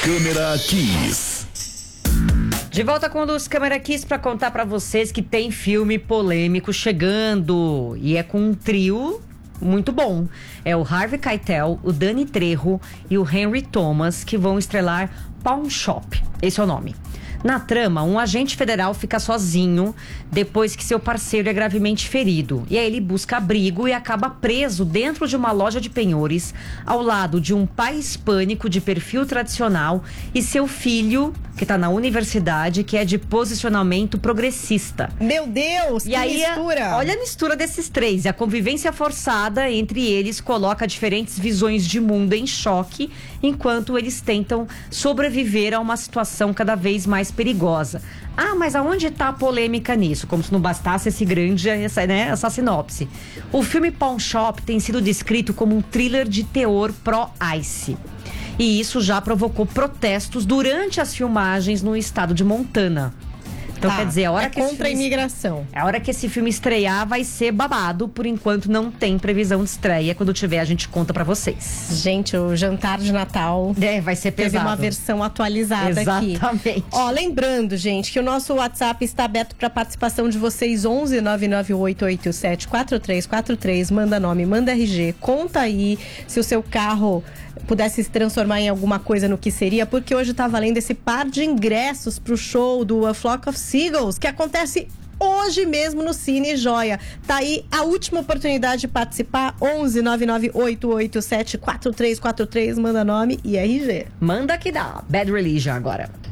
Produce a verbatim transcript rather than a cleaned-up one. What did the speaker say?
Câmera Kiss. De volta com o Luz Câmera Kiss para contar para vocês que tem filme polêmico chegando. E é com um trio muito bom. É o Harvey Keitel, o Danny Trejo e o Henry Thomas que vão estrelar Pawn Shop. Esse é o nome. Na trama, um agente federal fica sozinho depois que seu parceiro é gravemente ferido. E aí ele busca abrigo e acaba preso dentro de uma loja de penhores, ao lado de um pai hispânico de perfil tradicional e seu filho, que está na universidade, que é de posicionamento progressista. Meu Deus, e que aí, mistura! Olha a mistura desses três. E a convivência forçada entre eles coloca diferentes visões de mundo em choque, enquanto eles tentam sobreviver a uma situação cada vez mais perigosa. Ah, mas aonde está a polêmica nisso? Como se não bastasse esse grande, essa, né, essa sinopse. O filme Pawn Shop tem sido descrito como um thriller de teor pró-ICE. E isso já provocou protestos durante as filmagens no estado de Montana. Então, tá, quer dizer, a hora é que esse contra filme, a imigração. a hora que esse filme estrear vai ser babado. Por enquanto não tem previsão de estreia. Quando tiver a gente conta pra vocês. Gente, o jantar de Natal É, vai ser pesado. teve uma versão atualizada aqui. Exatamente. Ó, lembrando, gente, que o nosso WhatsApp está aberto para participação de vocês. Onze nove nove oito oito sete quatro três quatro três. Manda nome, manda R G. Conta aí se o seu carro pudesse se transformar em alguma coisa, no que seria, porque hoje tá valendo esse par de ingressos pro show do A Flock of Seagulls, que acontece hoje mesmo no Cine Joia. Tá aí a última oportunidade de participar. Onze nove nove oito oito sete quatro três quatro três. Manda nome e R G. Manda que dá. Bad Religion agora.